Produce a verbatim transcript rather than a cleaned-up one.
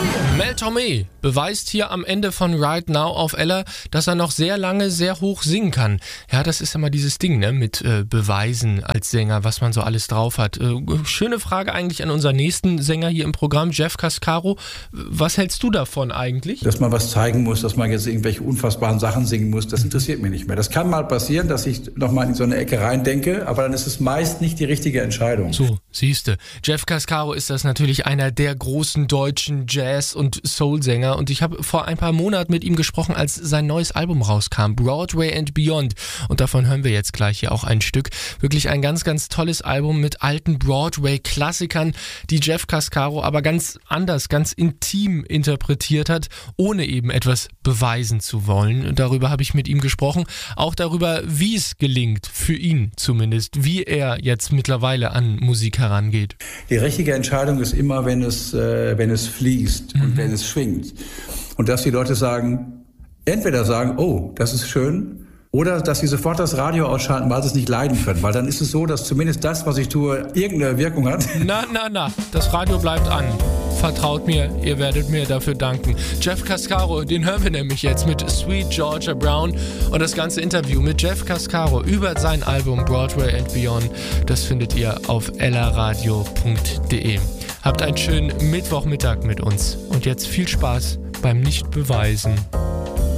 Mel Tormé beweist hier am Ende von Right Now auf Ella, dass er noch sehr lange sehr hoch singen kann. Ja, das ist immer dieses Ding, ne, mit äh, Beweisen als Sänger, was man so alles drauf hat. Äh, schöne Frage eigentlich an unseren nächsten Sänger hier im Programm, Jeff Cascaro. Was hältst du davon eigentlich? Dass man was zeigen muss, dass man jetzt irgendwelche unfassbaren Sachen singen muss, das interessiert mich nicht mehr. Das kann mal passieren, dass ich nochmal in so eine Ecke reindenke, aber dann ist es meist nicht die richtige Entscheidung. So, siehste. Jeff Cascaro ist das natürlich einer der großen deutschen Jazz- und Soul-Sänger und ich habe vor ein paar Monaten mit ihm gesprochen, als sein neues Album rauskam, Broadway and Beyond, und davon hören wir jetzt gleich hier auch ein Stück. Wirklich ein ganz, ganz tolles Album mit alten Broadway-Klassikern, die Jeff Cascaro aber ganz anders, ganz intim interpretiert hat, ohne eben etwas beweisen zu wollen. Und darüber habe ich mit ihm gesprochen, auch darüber, wie es gelingt, für ihn zumindest, wie er jetzt mittlerweile an Musik herangeht. Die richtige Entscheidung ist immer, wenn es, äh, wenn es fließt, mhm, und wenn es schwingt. Und dass die Leute sagen, entweder sagen, oh, das ist schön, oder dass sie sofort das Radio ausschalten, weil sie es nicht leiden können. Weil dann ist es so, dass zumindest das, was ich tue, irgendeine Wirkung hat. Na, na, na, das Radio bleibt an. Vertraut mir, ihr werdet mir dafür danken. Jeff Cascaro, den hören wir nämlich jetzt mit Sweet Georgia Brown. Und das ganze Interview mit Jeff Cascaro über sein Album Broadway and Beyond, das findet ihr auf ellaradio punkt de. Habt einen schönen Mittwochmittag mit uns. Und jetzt viel Spaß beim Nichtbeweisen.